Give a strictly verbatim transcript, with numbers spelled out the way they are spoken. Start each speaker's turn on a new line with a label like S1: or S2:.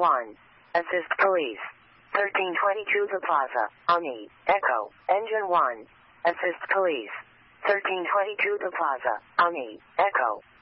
S1: one. Assist police. thirteen twenty-two The Plaza. Omni. Echo. Engine one. Assist police. thirteen twenty-two The Plaza. Omni. Echo.